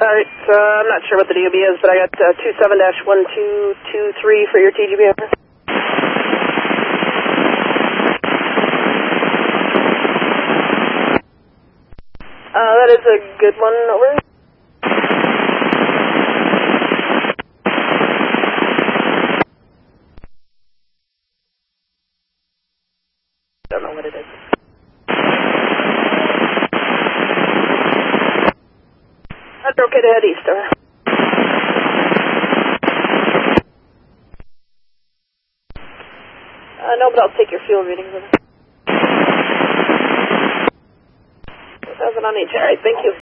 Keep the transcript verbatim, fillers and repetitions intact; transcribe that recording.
Alright, uh, I'm not sure what the D O B is, but I got uh, two seven dash one two two three for your T G B. Over. Uh, that is a good one, over. Don't know what it is. That's okay to head east, over. Uh, no, but I'll take your fuel readings, over. one thousand on each, alright, thank you.